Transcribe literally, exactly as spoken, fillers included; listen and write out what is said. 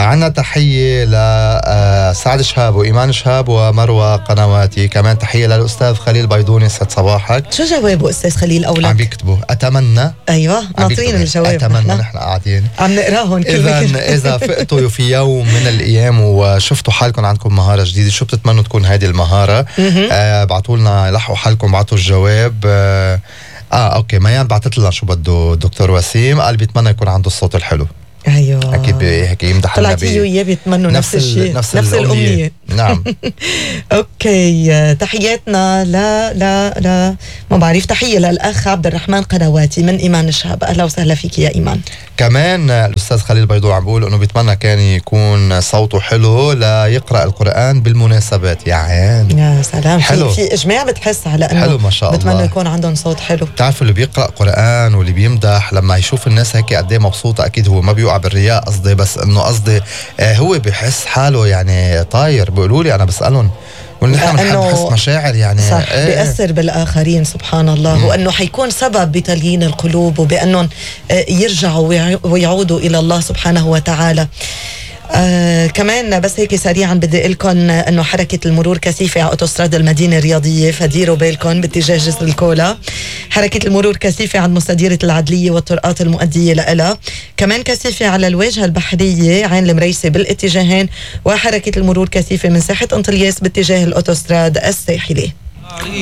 عنا تحية لسعد شهاب وإيمان شهاب ومروة قنواتي. كمان تحية للأستاذ خليل بيضوني. سعد صباحك. شو جوابه أستاذ خليل أولاد؟ عم بيكتبوا أتمنى. أيوة ناطرين الجواب. أتمنى نحن قاعدين عم نقراهم. إذا إذا فقتوا في يوم من الأيام وشفتوا حالكم عندكم مهارة جديدة، شو بتتمنوا تكون هذه المهارة؟ آه بعتوا لنا، لحقوا حالكم بعتوا الجواب. آه, اه اوكي ميان بعتت لنا شو بده دكتور وسيم، قال بيتمنى يكون عنده الصوت الحلو. ايوه اكيد هيك يمدح النبي. طلعت هي وياه بيتمنوا نفس, نفس الشيء، نفس, نفس الامنيه, الأمنية. نعم. اوكي تحياتنا لا لا لا ما بعرف. تحيه للاخ عبد الرحمن قنواتي من ايمان شهاب. اهلا وسهلا فيك يا ايمان. كمان الاستاذ خليل بيضو عم بيقول انه بيتمنى كان يكون صوته حلو ليقرا القران بالمناسبات. يا عين يا سلام. حلو. في اجماع بتحس على انه حلو ما شاء الله. بتمنى يكون عندهم صوت حلو. بتعرفوا اللي بيقرا قران واللي بيمدح لما يشوف الناس هيك قد ايه مبسوطه، اكيد هو ما بيوقع بالرياء قصدي، بس انه قصدي آه هو بيحس حاله يعني طاير. بيقولوا لي انا بسالهم ونحن بنحس مشاعر يعني صح ايه بيأثر بالآخرين سبحان الله. مم. وأنه حيكون سبب بتليين القلوب وبأنهم يرجعوا ويعودوا إلى الله سبحانه وتعالى. آه كمان بس هيك سريعا بدي اقول لكم انه حركه المرور كثيفه على اوتوستراد المدينه الرياضيه، فديروا بالكم باتجاه جسر الكولا. حركه المرور كثيفه عند مستديره العدليه والطرقات المؤديه لها. كمان كثيفه على الواجهه البحريه عين المريسي بالاتجاهين. وحركه المرور كثيفه من ساحه انطلياس باتجاه الاوتوستراد الساحلي.